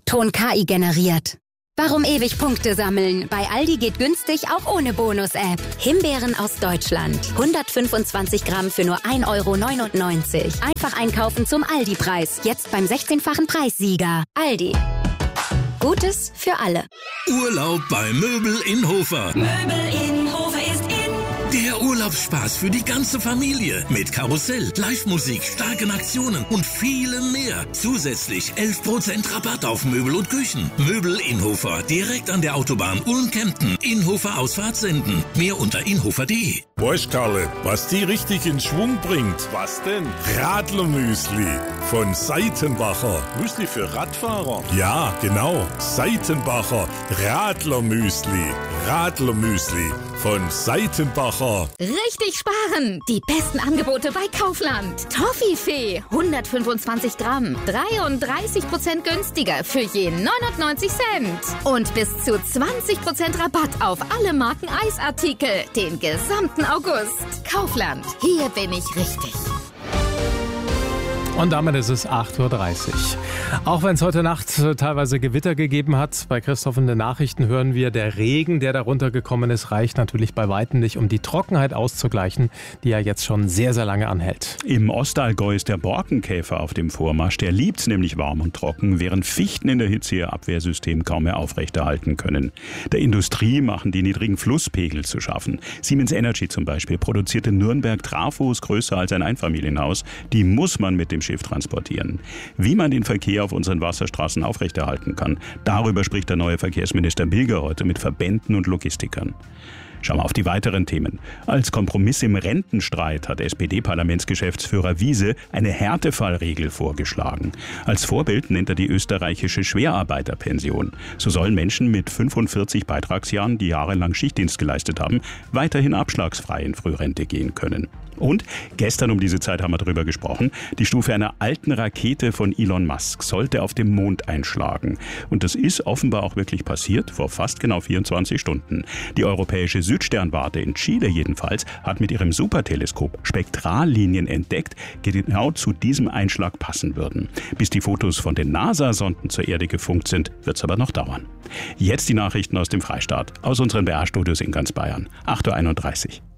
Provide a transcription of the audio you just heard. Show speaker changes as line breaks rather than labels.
Ton KI generiert. Warum ewig Punkte sammeln? Bei Aldi geht günstig auch ohne Bonus-App. Himbeeren aus Deutschland. 125 Gramm für nur 1,99 €. Einfach einkaufen zum Aldi-Preis. Jetzt beim 16-fachen Preissieger. Aldi. Gutes für alle.
Urlaub bei Möbel in Hofer.
Möbel in Hofer ist in.
Der Urlaubsspaß für die ganze Familie. Mit Karussell, Live-Musik, starken Aktionen und vielem mehr. Zusätzlich 11% Rabatt auf Möbel und Küchen. Möbel in Hofer. Direkt an der Autobahn Ulm-Kempten. Inhofer Ausfahrt senden. Mehr unter inhofer.de.
Weißt, Karle, was die richtig in Schwung bringt? Was denn? Radlermüsli von Seitenbacher.
Müsli für Radfahrer?
Ja, genau. Seitenbacher Radlermüsli. Radlermüsli von Seitenbacher.
Richtig sparen! Die besten Angebote bei Kaufland. Toffifee, 125 Gramm, 33% günstiger für je 99 Cent. Und bis zu 20% Rabatt auf alle Marken Eisartikel den gesamten August. Kaufland, hier bin ich richtig.
Und damit ist es 8:30 Uhr. Auch wenn es heute Nacht teilweise Gewitter gegeben hat, bei Christoph in den Nachrichten hören wir, der Regen, der darunter gekommen ist, reicht natürlich bei weitem nicht, um die Trockenheit auszugleichen, die ja jetzt schon sehr, sehr lange anhält.
Im Ostallgäu ist der Borkenkäfer auf dem Vormarsch. Der liebt's nämlich warm und trocken, während Fichten in der Hitze ihr Abwehrsystem kaum mehr aufrechterhalten können. Der Industrie machen die niedrigen Flusspegel zu schaffen. Siemens Energy zum Beispiel produziert in Nürnberg Trafos größer als ein Einfamilienhaus. Die muss man mit dem Schiff transportieren. Wie man den Verkehr auf unseren Wasserstraßen aufrechterhalten kann, darüber spricht der neue Verkehrsminister Bilger heute mit Verbänden und Logistikern. Schauen wir auf die weiteren Themen. Als Kompromiss im Rentenstreit hat SPD-Parlamentsgeschäftsführer Wiese eine Härtefallregel vorgeschlagen. Als Vorbild nennt er die österreichische Schwerarbeiterpension. So sollen Menschen mit 45 Beitragsjahren, die jahrelang Schichtdienst geleistet haben, weiterhin abschlagsfrei in Frührente gehen können. Und gestern um diese Zeit haben wir darüber gesprochen, die Stufe einer alten Rakete von Elon Musk sollte auf dem Mond einschlagen. Und das ist offenbar auch wirklich passiert, vor fast genau 24 Stunden. Die europäische Südsternwarte in Chile jedenfalls hat mit ihrem Superteleskop Spektrallinien entdeckt, die genau zu diesem Einschlag passen würden. Bis die Fotos von den NASA-Sonden zur Erde gefunkt sind, wird es aber noch dauern. Jetzt die Nachrichten aus dem Freistaat, aus unseren BR-Studios in ganz Bayern. 8:31 Uhr.